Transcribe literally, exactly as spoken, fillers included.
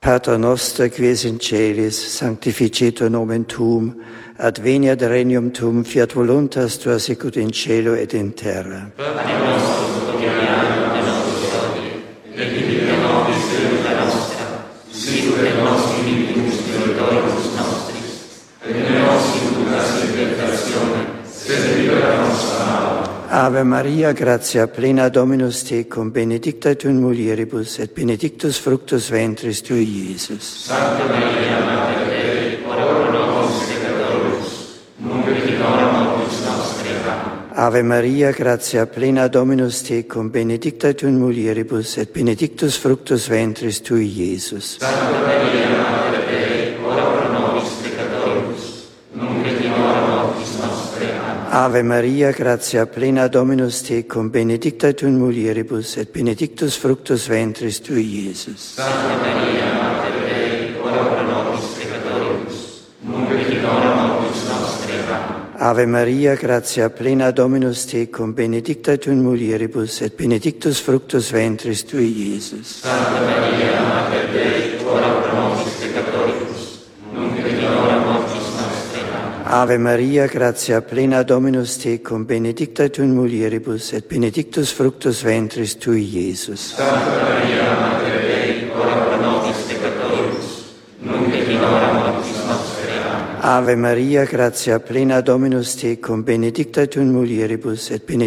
Pater noster, qui es in celis, sanctificetur nomen tuum, ad veniat regnum tuum, fiat voluntas tua sicut in cielo et in terra. Pane nostrum quotidianum da nobis hodie, et dimitte nobis debita nostra, sicut et nos dimittimus debitoribus nostris, et ne nos inducas in tentationem, sed libera nos a malo. Ave Maria, gratia plena Dominus tecum, benedicta tu in mulieribus, et benedictus fructus ventris tui, Iesus. Sancta Maria, Mater Dei, ora pro nobis peccatoribus, nunc et in hora mortis nostre. Amen. Ave Maria, gratia plena Dominus tecum, benedicta tu in mulieribus, et benedictus fructus ventris tui, Iesus. Sancta Maria, Mater Dei, ora pro nobis peccatoribus, nunc et in hora mortis nostre. Amen. Ave Maria, gratia plena Dominus tecum, benedicta tu in mulieribus, et benedictus fructus ventris tui, Iesus. Sancta Maria, Mater Dei, ora pro nobis peccatoribus, nunc et in hora mortis nostre. Amen. Ave Maria, gratia plena Dominus tecum, benedicta tu in mulieribus, et benedictus fructus ventris tui, Iesus. Sancta Maria, Mater Dei, ora pro nobis peccatoribus, nunc et in hora mortis nostre. Amen. Ave Maria, gratia plena Dominus tecum, benedicta tu in mulieribus, et benedictus fructus ventris tui, Iesus. Sancta Maria, Mater Dei, ora pro nobis peccatoribus, nunc et in hora mortis nostre. Amen. Ave Maria, gratia plena Dominus tecum, benedicta tu in mulieribus, et benedictus